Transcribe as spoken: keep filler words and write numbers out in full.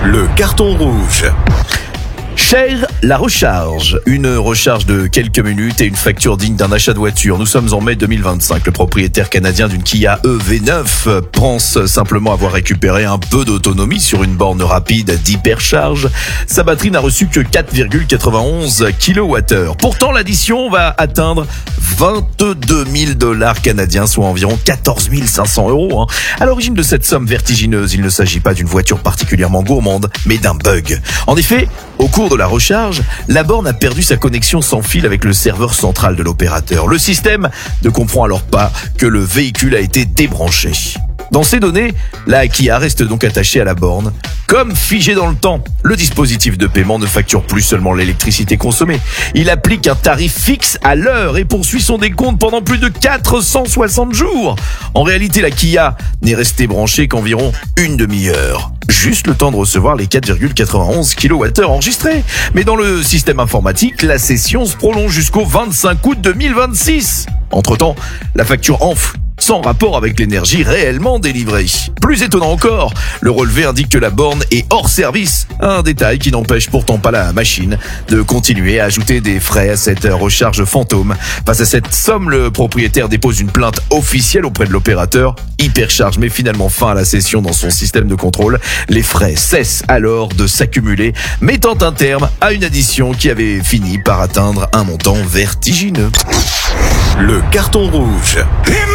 Le carton rouge. Cher la recharge. Une recharge de quelques minutes et une facture digne d'un achat de voiture. Nous sommes en mai deux mille vingt-cinq. Le propriétaire canadien d'une Kia E V neuf pense simplement avoir récupéré un peu d'autonomie sur une borne rapide d'hypercharge. Sa batterie n'a reçu que quatre virgule quatre-vingt-onze kilowattheures. Pourtant, l'addition va atteindre vingt-deux mille dollars canadiens, soit environ quatorze mille cinq cents euros. Hein. À l'origine de cette somme vertigineuse, il ne s'agit pas d'une voiture particulièrement gourmande, mais d'un bug. En effet, au cours de la recharge, la borne a perdu sa connexion sans fil avec le serveur central de l'opérateur. Le système ne comprend alors pas que le véhicule a été débranché. Dans ces données, la Kia reste donc attachée à la borne, comme figée dans le temps. Le dispositif de paiement ne facture plus seulement l'électricité consommée. Il applique un tarif fixe à l'heure et poursuit son décompte pendant plus de quatre cent soixante jours. En réalité, la Kia n'est restée branchée qu'environ une demi-heure. Juste le temps de recevoir les quatre virgule quatre-vingt-onze kilowattheures enregistrés. Mais dans le système informatique, la session se prolonge jusqu'au vingt-cinq août deux mille vingt-six. Entre-temps, la facture enfle, sans rapport avec l'énergie réellement délivrée. Plus étonnant encore, le relevé indique que la borne est hors service. Un détail qui n'empêche pourtant pas la machine de continuer à ajouter des frais à cette recharge fantôme. Face à cette somme, le propriétaire dépose une plainte officielle auprès de l'opérateur. Hypercharge met finalement fin à la session dans son système de contrôle. Les frais cessent alors de s'accumuler, mettant un terme à une addition qui avait fini par atteindre un montant vertigineux. Le carton rouge.